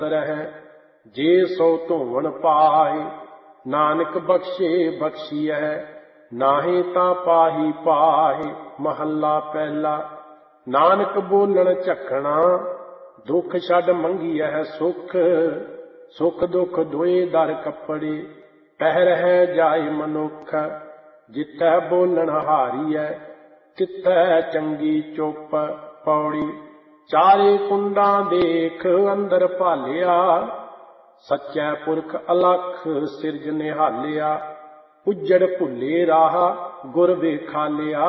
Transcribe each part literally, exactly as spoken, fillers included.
ਰਹਿ ਜੇ ਸੋ ਧੋਵਣ ਪਾਏ। ਨਾਨਕ ਬਖਸ਼ੇ ਬਖਸ਼ੀਐ ਨਾਹੀਂ ਤਾਂ ਪਾਹੀ ਪਾਹੇ। ਮਹੱਲਾ ਪਹਿਲਾ। ਨਾਨਕ ਬੋਲਣ ਝਖਣਾ ਦੁੱਖ ਛੱਡ ਮੰਗੀਐ ਸੁਖ। ਸੁਖ ਦੁੱਖ ਦੋਏ ਦਰ ਕੱਪੜੇ ਪਹਿ ਰਹਿ ਜਾਏ ਮਨੁੱਖ। ਜਿੱਥੈ ਬੋਲਣ ਹਾਰੀਐ ਤਿੱਥੈ ਚੰਗੀ ਚੁੱਪ। ਪੌੜੀ। ਚਾਰੇ ਕੁੰਡਾਂ ਦੇਖ ਅੰਦਰ ਭਾਲਿਆ ਸੱਚੈ ਪੁਰਖ ਅਲਖ ਸਿਰਜ ਨਿਹਾਲਿਆ। ਉੱਜੜ ਭੁੱਲੇ ਰਾਹ ਗੁਰ ਵੇਖਾਲਿਆ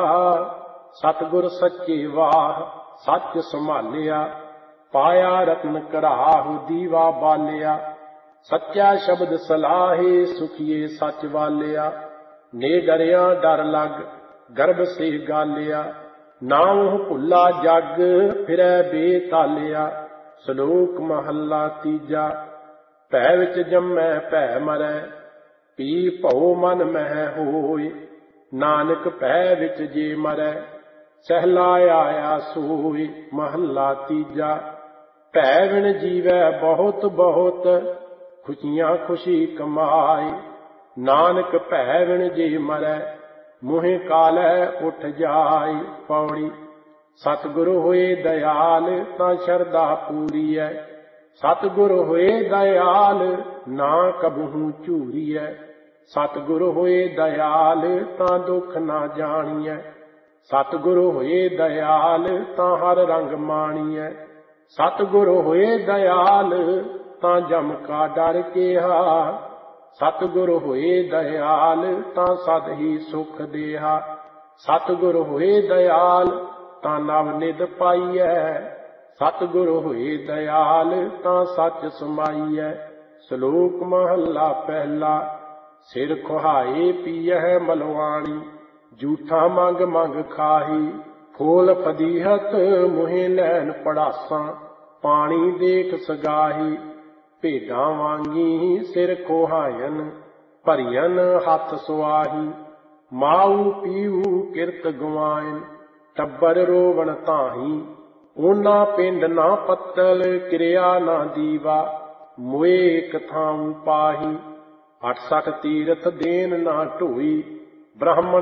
ਸਤਿਗੁਰ ਸੱਚੇ ਵਾਹ ਸੱਚ ਸੰਭਾਲਿਆ। ਪਾਇਆ ਰਤਨ ਘੜਾਹੁ ਦੀਵਾ ਬਾਲਿਆ ਸੱਚਾ ਸ਼ਬਦ ਸਲਾਹੇ ਸੁਖੀਏ ਸੱਚ ਵਾਲਿਆ। ਨੇ ਡਰਿਆ ਡਰ ਲੱਗ ਗਰਭ ਸੇ ਗਾਲਿਆ ਨਾਉ ਭੁੱਲਾ ਜਗ ਫਿਰੈ ਬੇਤਾਲਿਆ। ਸ਼ਲੋਕ ਮਹੱਲਾ ਤੀਜਾ। ਭੈ ਵਿੱਚ ਜੰਮੈ ਭੈ ਮਰੈ ਪੀ ਭਉ ਮਨ ਮਹਿ ਹੋਇ। ਨਾਨਕ ਭੈ ਵਿੱਚ ਜੇ ਮਰੈ ਸਹਿਲਾ ਆਇਆ ਸੋਇ। ਮਹੱਲਾ ਤੀਜਾ। ਭੈ ਵਿਣ ਜੀਵੈ ਬਹੁਤ ਬਹੁਤ ਖੁਸ਼ੀਆਂ ਖੁਸ਼ੀ ਕਮਾਏ। ਨਾਨਕ ਭੈ ਵਿਣ ਜੇ ਮਰੈ ਮੂੰਹੇ ਕਾਲੈ ਉੱਠ ਜਾਏ। ਪੌੜੀ। ਸਤਿਗੁਰ ਹੋਏ ਦਇਆਲ ਤਾਂ ਸ਼ਰਧਾ ਪੂਰੀਐ। ਸਤਿਗੁਰ ਹੋਏ ਦਇਆਲ ਨਾ ਕਬਹੂ ਝੂਰੀਐ। ਸਤਿਗੁਰ ਹੋਏ ਦਇਆਲ ਤਾਂ ਦੁੱਖ ਨਾ ਜਾਣੀਐ। ਸਤਿਗੁਰ ਹੋਏ ਦਇਆਲ ਤਾਂ ਹਰ ਰੰਗ ਮਾਣੀਐ। ਸਤਿਗੁਰ ਹੋਏ ਦਇਆਲ ਤਾਂ ਜਮ ਕਾ ਡਰ ਕੇਹਾ। ਸਤਿਗੁਰ ਹੋਏ ਦਇਆਲ ਤਾਂ ਸਦ ਹੀ ਸੁਖ ਦੇਹਾ। ਸਤਿਗੁਰ ਹੋਏ ਦਇਆਲ ਤਾਂ ਨਵ ਨਿਧ ਪਾਈਐ। ਸਤਿਗੁਰ ਹੋਏ ਦਇਆਲ ਤਾਂ ਸੱਚ ਸਮਾਈਐ। ਸ਼ਲੋਕ ਮਹੱਲਾ ਪਹਿਲਾ। ਸਿਰ ਖੁਹਾਏ ਪੀਐ ਮਲਵਾਣੀ ਝੂਠਾ ਮੰਗ ਮੰਗ ਖਾਹੀ। ਫੋਲ ਫਦੀਹਤ ਮੁਹੇ ਲੈਣ ਪੜਾਸਾਂ ਪਾਣੀ ਦੇਖ ਸਗਾਹੀ। ਭੇਡਾਂ ਵਾਂਗੀ ਸਿਰ ਖੁਹਾਇਨ ਭਰੀਅਨ ਹੱਥ ਸੁਆਹੀ। ਮਾਊ ਪੀਊ ਕਿਰਤ ਗਵਾਇਨ ਟੱਬਰ ਰੋਵਣ ਤਾਹੀ। ਓਨਾ ਪਿੰਡ ਨਾ ਪੱਤਲ ਕਿਰਿਆ ਨਾ ਦੀਵਾ ਮੋਏ ਇਕ ਥਾਉ ਪਾਹੀ। ਅਠ ਸਠ ਤੀਰਥ ਦੇਨ ਨਾ ਢੋਈ ਬ੍ਰਾਹਮਣ